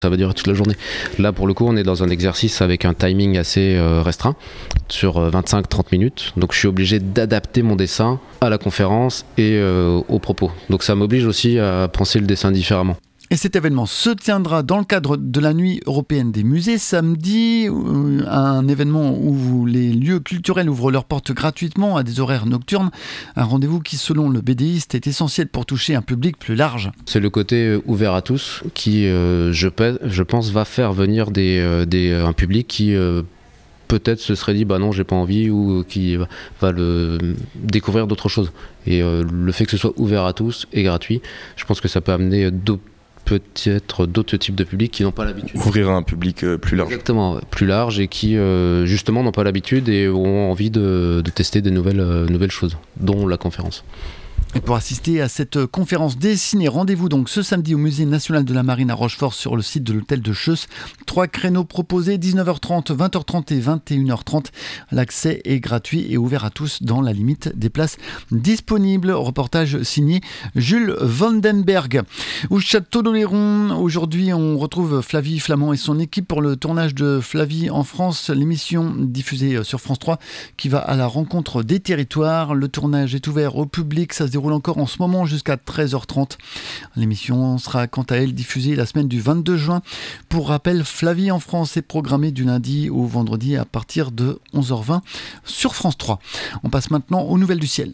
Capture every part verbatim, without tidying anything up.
Ça va durer toute la journée. Là, pour le coup, on est dans un exercice avec un timing assez euh, restreint, sur euh, vingt-cinq à trente minutes. Donc, je suis obligé d'adapter mon dessin à la conférence et euh, aux propos. Donc, ça m'oblige aussi à penser le dessin différemment. Et cet événement se tiendra dans le cadre de la Nuit européenne des musées samedi, un événement où les lieux culturels ouvrent leurs portes gratuitement à des horaires nocturnes. Un rendez-vous qui, selon le BDiste, est essentiel pour toucher un public plus large. C'est le côté ouvert à tous qui, euh, je, je pense, va faire venir des, des, un public qui... Euh, peut-être se serait dit bah non j'ai pas envie ou qui va le découvrir d'autres choses et euh, le fait que ce soit ouvert à tous et gratuit, je pense que ça peut amener d'autres peut-être d'autres types de publics qui n'ont pas l'habitude. Ouvrir à un public euh, plus large. Exactement, plus large et qui euh, justement n'ont pas l'habitude et ont envie de, de tester des nouvelles, euh, nouvelles choses, dont la conférence. Et pour assister à cette conférence dessinée, rendez-vous donc ce samedi au Musée national de la Marine à Rochefort sur le site de l'hôtel de Cheusse. Trois créneaux proposés, dix-neuf heures trente, vingt heures trente et vingt et une heures trente. L'accès est gratuit et ouvert à tous dans la limite des places disponibles. Reportage signé Jules Vandenberg. Au Château d'Oléron, aujourd'hui on retrouve Flavie Flament et son équipe pour le tournage de Flavie en France, l'émission diffusée sur France trois qui va à la rencontre des territoires. Le tournage est ouvert au public, ça se déroule encore en ce moment jusqu'à treize heures trente. L'émission sera quant à elle diffusée la semaine du vingt-deux juin. Pour rappel, Flavie en France est programmée du lundi au vendredi à partir de onze heures vingt sur France trois. On passe maintenant aux nouvelles du ciel.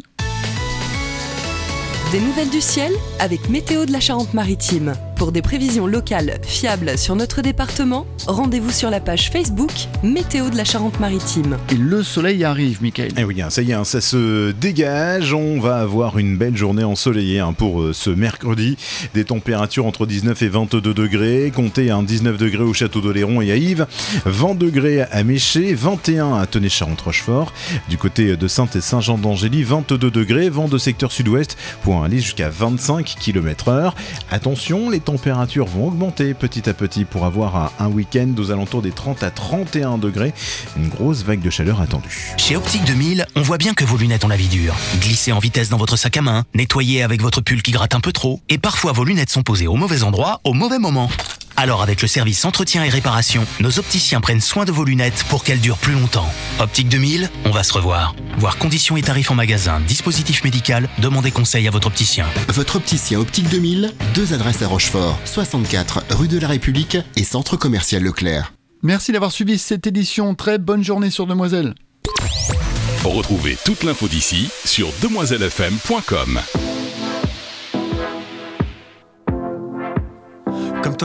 Des nouvelles du ciel avec Météo de la Charente-Maritime. Pour des prévisions locales fiables sur notre département, rendez-vous sur la page Facebook Météo de la Charente-Maritime. Et le soleil arrive, Mickaël. Eh oui, ça y est, ça se dégage. On va avoir une belle journée ensoleillée hein, pour euh, ce mercredi. Des températures entre dix-neuf et vingt-deux degrés. Comptez un dix-neuf degrés au Château d'Oléron et à Yves. vingt degrés à Méché, vingt et un à Tenay-Charente-Rochefort. Du côté de Sainte et Saint-Jean-d'Angély, vingt-deux degrés. Vent de secteur sud-ouest pour aller jusqu'à vingt-cinq kilomètres heure. Attention, les températures vont augmenter petit à petit pour avoir un, un week-end aux alentours des trente à trente et un degrés. Une grosse vague de chaleur attendue. Chez Optique deux mille, on voit bien que vos lunettes ont la vie dure. Glissez en vitesse dans votre sac à main, nettoyez avec votre pull qui gratte un peu trop, et parfois vos lunettes sont posées au mauvais endroit, au mauvais moment. Alors avec le service entretien et réparation, nos opticiens prennent soin de vos lunettes pour qu'elles durent plus longtemps. Optique deux mille, on va se revoir. Voir conditions et tarifs en magasin, dispositif médical, demandez conseil à votre opticien. Votre opticien Optique deux mille, deux adresses à Rochefort, soixante-quatre rue de la République et centre commercial Leclerc. Merci d'avoir suivi cette édition. Très bonne journée sur Demoiselle. Retrouvez toute l'info d'ici sur demoiselle f m point com.